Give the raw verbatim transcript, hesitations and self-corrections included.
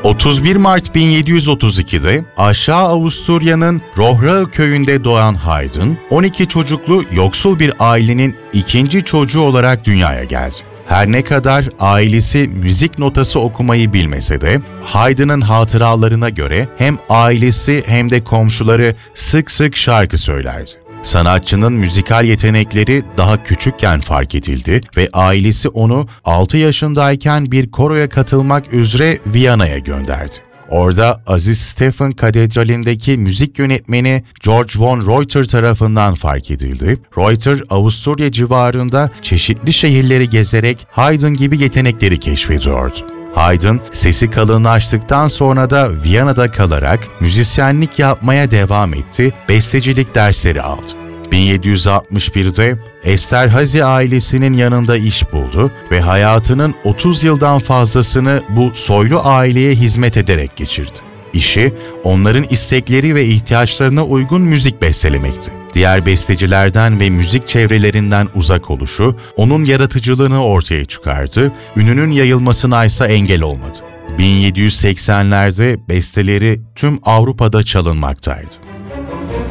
otuz bir Mart bin yedi yüz otuz ikide Aşağı Avusturya'nın Rohrau köyünde doğan Haydn, on iki çocuklu yoksul bir ailenin ikinci çocuğu olarak dünyaya geldi. Her ne kadar ailesi müzik notası okumayı bilmese de, Haydn'ın hatıralarına göre hem ailesi hem de komşuları sık sık şarkı söylerdi. Sanatçının müzikal yetenekleri daha küçükken fark edildi ve ailesi onu altı yaşındayken bir koroya katılmak üzere Viyana'ya gönderdi. Orada Aziz Stefan Katedrali'ndeki müzik yönetmeni George von Reuter tarafından fark edildi. Reuter, Avusturya civarında çeşitli şehirleri gezerek Haydn gibi yetenekleri keşfediyordu. Haydn, sesi kalınlaştıktan sonra da Viyana'da kalarak müzisyenlik yapmaya devam etti, bestecilik dersleri aldı. bin yedi yüz altmış birde Esterhazy ailesinin yanında iş buldu ve hayatının otuz yıldan fazlasını bu soylu aileye hizmet ederek geçirdi. İşi, onların istekleri ve ihtiyaçlarına uygun müzik bestelemekti. Diğer bestecilerden ve müzik çevrelerinden uzak oluşu, onun yaratıcılığını ortaya çıkardı, ününün yayılmasına ise engel olmadı. bin yedi yüz seksenlerde besteleri tüm Avrupa'da çalınmaktaydı.